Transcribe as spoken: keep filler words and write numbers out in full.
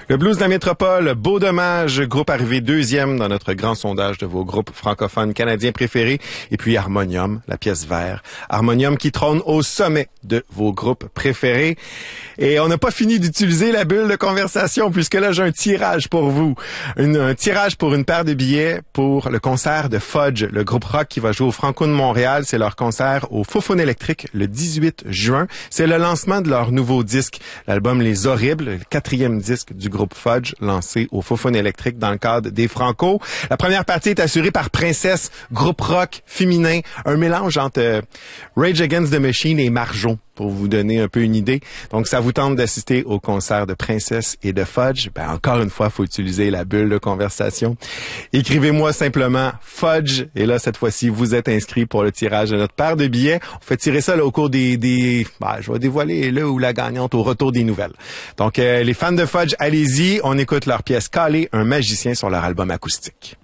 Le Blues de la Métropole, Beau Dommage, groupe arrivé deuxième dans notre grand sondage de vos groupes francophones canadiens préférés. Et puis Harmonium, la pièce vert. Harmonium qui trône au sommet de vos groupes préférés. Et on n'a pas fini d'utiliser la bulle de conversation puisque là, j'ai un tirage pour vous. Une, un tirage pour une paire de billets pour le concert de Fudge, le groupe rock qui va jouer au Franco de Montréal. C'est leur concert au Faux-Faune électrique le dix-huit juin. C'est le lancement de leur nouveau disque, l'album Les Horribles, le quatrième disque du groupe Fudge, lancé au Faux-Faune électrique dans le cadre des Franco. La première partie est assurée par Princesse, groupe rock féminin, un mélange entre euh, Rage Against the Machine et Marjon, pour vous donner un peu une idée. Donc, ça vous tente d'assister au concert de Princesse et de Fudge? Ben, encore une fois, il faut utiliser la bulle de conversation. Écrivez-moi simplement Fudge. Et là, cette fois-ci, vous êtes inscrit pour le tirage de notre paire de billets. On fait tirer ça là, au cours des... des ben, je vais dévoiler le ou la gagnante au retour des nouvelles. Donc, euh, les fans de Fudge, allez-y. On écoute leur pièce Calé, un magicien sur leur album acoustique.